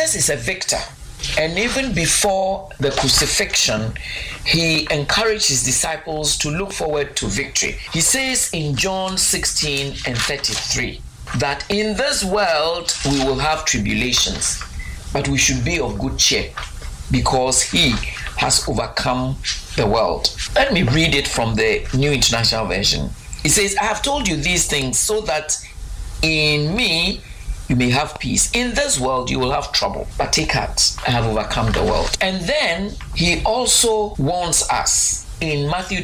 Jesus is a victor. And even before the crucifixion, he encouraged his disciples to look forward to victory. He says in John 16:33 that in this world we will have tribulations, but we should be of good cheer because he has overcome the world. Let me read it from the New International Version. It says, I have told you these things so that in me you may have peace. In this world you will have trouble, but take heart, I have overcome the world. And then he also warns us in Matthew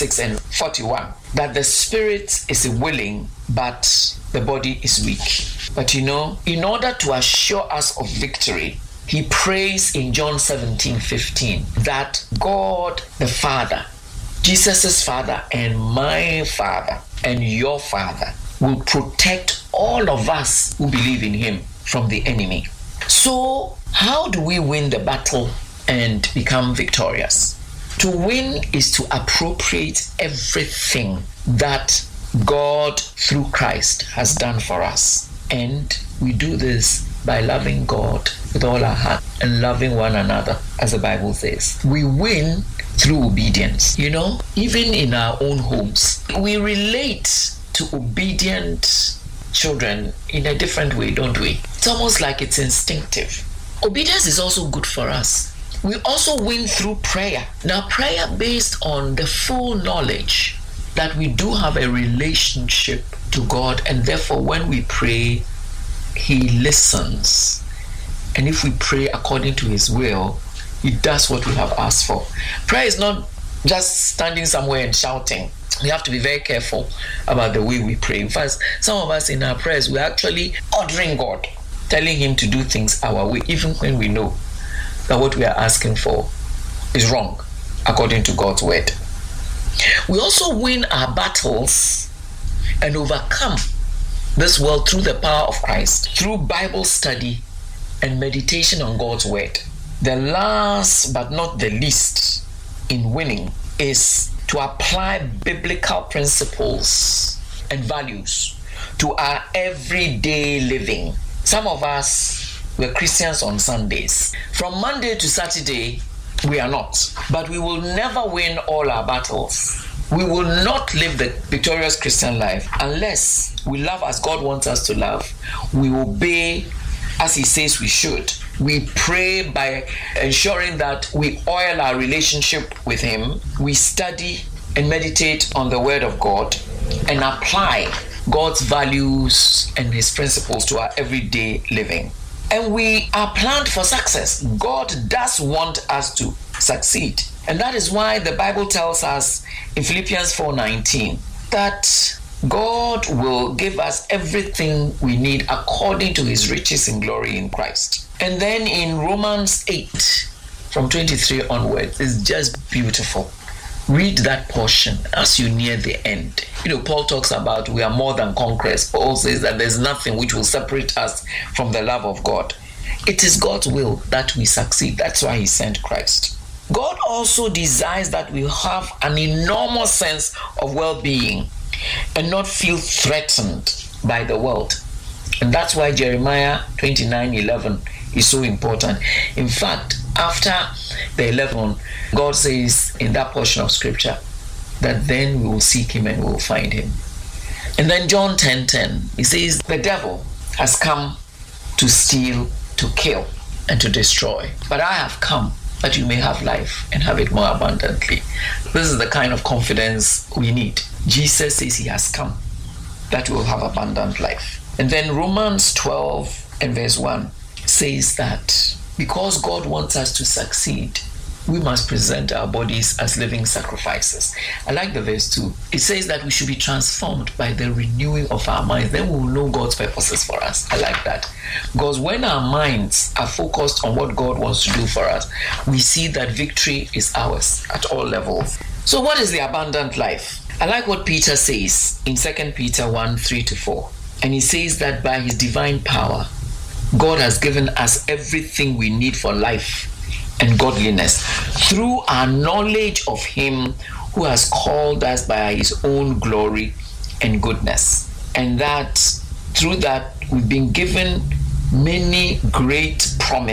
26:41 that the spirit is willing, but the body is weak. But in order to assure us of victory, he prays in John 17:15 that God the Father, Jesus' Father and my Father and your Father will protect all of us who believe in him from the enemy. So how do we win the battle and become victorious? To win is to appropriate everything that God through Christ has done for us. And we do this by loving God with all our heart and loving one another, as the Bible says. We win through obedience. Even in our own homes, we relate to obedient children in a different way, don't we? It's almost like it's instinctive. Obedience is also good for us. We also win through prayer. Now, prayer based on the full knowledge that we do have a relationship to God, and therefore when we pray, he listens. And if we pray according to his will, he does what we have asked for. Prayer is not just standing somewhere and shouting. We have to be very careful about the way we pray. In fact, some of us in our prayers, we're actually ordering God, telling him to do things our way, even when we know that what we are asking for is wrong, according to God's word. We also win our battles and overcome this world through the power of Christ, through Bible study and meditation on God's word. The last but not the least in winning is to apply biblical principles and values to our everyday living. Some of us were Christians on Sundays. From Monday to Saturday, we are not. But we will never win all our battles. We will not live the victorious Christian life unless we love as God wants us to love. We obey as he says we should. We pray by ensuring that we oil our relationship with him. We study and meditate on the word of God and apply God's values and his principles to our everyday living. And we are planned for success. God does want us to succeed. And that is why the Bible tells us in Philippians 4:19 that God will give us everything we need according to his riches in glory in Christ. And then in Romans 8 from 23 onwards, it's just beautiful. Read that portion as you near the end. Paul talks about we are more than conquerors. Paul says that there's nothing which will separate us from the love of God. It is God's will that we succeed. That's why he sent Christ. God also desires that we have an enormous sense of well-being and not feel threatened by the world. And that's why Jeremiah 29:11 is so important. In fact, after the 11, God says in that portion of scripture that then we will seek him and we will find him. And then John 10:10, he says, the devil has come to steal, to kill, and to destroy. But I have come that you may have life and have it more abundantly. This is the kind of confidence we need. Jesus says he has come that we will have abundant life. And then Romans 12 and verse 1 says that because God wants us to succeed, we must present our bodies as living sacrifices. I like the verse 2. It says that we should be transformed by the renewing of our minds. Then we will know God's purposes for us. I like that. Because when our minds are focused on what God wants to do for us, we see that victory is ours at all levels. So what is the abundant life? I like what Peter says in 2 Peter 1:3-4. And he says that by his divine power, God has given us everything we need for life and godliness through our knowledge of him who has called us by his own glory and goodness. And that through that we've been given many great promises